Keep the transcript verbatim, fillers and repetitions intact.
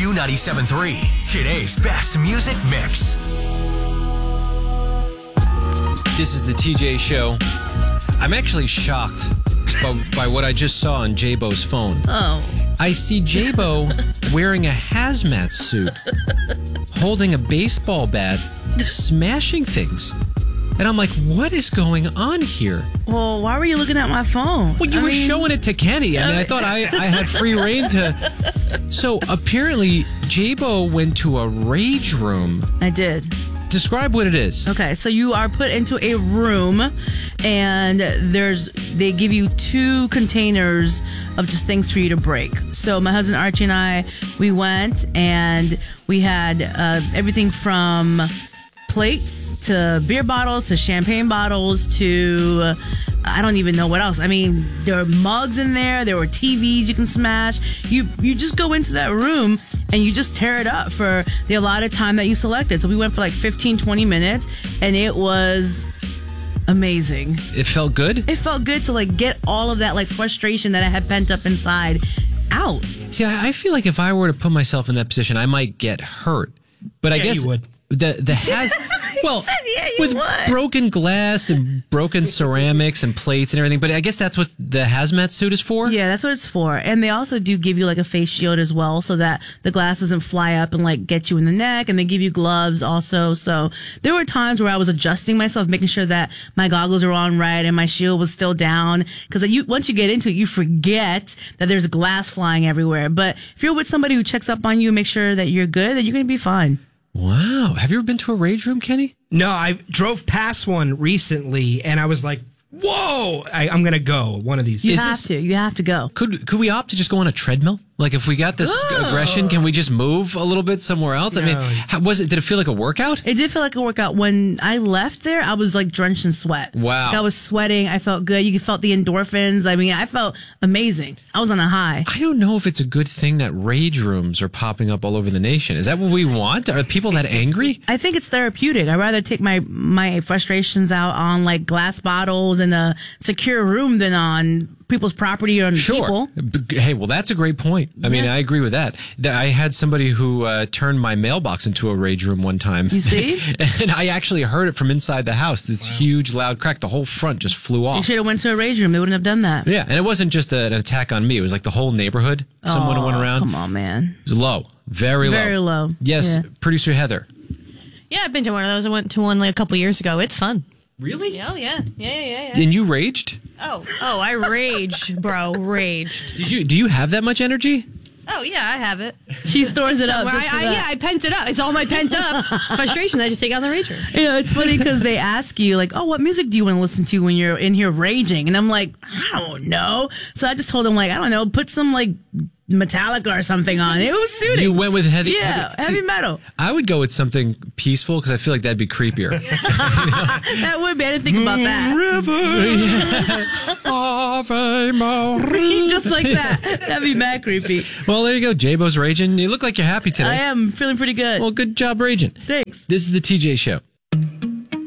Q ninety-seven point three, today's best music mix. This is the T J Show. I'm actually shocked by, by what I just saw on J-Bo's phone. Oh. I see J-Bo wearing a hazmat suit, holding a baseball bat, smashing things. And I'm like, what is going on here? Well, why were you looking at my phone? Well, you I were mean, showing it to Kenny. I mean, I thought I, I had free reign to... So, apparently, J-Bo went to a rage room. I did. Describe what it is. Okay, so you are put into a room, and there's they give you two containers of just things for you to break. So my husband Archie and I, we went, and we had uh, everything from plates to beer bottles to champagne bottles to uh, I don't even know what else. I mean, there were mugs in there. There were T Vs you can smash. You you just go into that room and you just tear it up for the allotted time that you selected. So we went for like fifteen, twenty minutes, and it was amazing. It felt good? It felt good to like get all of that like frustration that I had pent up inside out. See, I I feel like if I were to put myself in that position, I might get hurt. But I Yeah, guess you would. the the has well said, yeah, you with would. broken glass and broken ceramics and plates and everything. But I guess that's what the hazmat suit is for. Yeah, that's what it's for. And they also do give you like a face shield as well so that the glass doesn't fly up and like get you in the neck. And they give you gloves also. So there were times where I was adjusting myself, making sure that my goggles were on right and my shield was still down. Because you, once you get into it, you forget that there's glass flying everywhere. But if you're with somebody who checks up on you and makes sure that you're good, then you're going to be fine. Wow. Have you ever been to a rage room, Kenny? No, I drove past one recently, and I was like, whoa, I, I'm going to go one of these. You Is have this- to. You have to go. Could could we opt to just go on a treadmill? Like if we got this Oh. aggression, can we just move a little bit somewhere else? I mean, No. how, was it? Did it feel like a workout? It did feel like a workout. When I left there, I was like drenched in sweat. Wow. Like, I was sweating. I felt good. You felt the endorphins. I mean, I felt amazing. I was on a high. I don't know if it's a good thing that rage rooms are popping up all over the nation. Is that what we want? Are people that angry? I think it's therapeutic. I'd rather take my, my frustrations out on like glass bottles in a secure room than on people's property or on Sure. people. B- Hey, well, that's a great point. I mean, Yeah. I agree with that. Th- I had somebody who uh, turned my mailbox into a rage room one time. You see? And I actually heard it from inside the house. This huge, loud crack. The whole front just flew You off. should have went to a rage room. They wouldn't have done that. Yeah, and it wasn't just a, an attack on me. It was like the whole neighborhood. Someone Oh, went around. Come on, man. It was low. Very low. Very low. Yes, Yeah. producer Heather. Yeah, I've been to one of those. I went to one like a couple years ago. It's fun. Really? Oh, yeah. Yeah, yeah, yeah. yeah. And you raged? Oh, oh, I raged, bro. Raged. Did you? Do you have that much energy? Oh, yeah, I have it. She stores it up. Somewhere. Just for I, I, that. yeah, I pent it up. It's all my pent up frustrations. I just take out the rager. You know, it's funny because they ask you, like, oh, what music do you want to listen to when you're in here raging? And I'm like, I don't know. So I just told them, like, I don't know, put some, like, Metallica or something on. It was suiting. You went with heavy. Yeah, heavy See, metal. I would go with something peaceful because I feel like that'd be creepier. That would be. I didn't think about that. Just like that. That'd be mad creepy. Well, there you go. J-Bo's raging. You look like you're happy today. I am feeling pretty good. Well, good job raging. Thanks. This is the T J Show.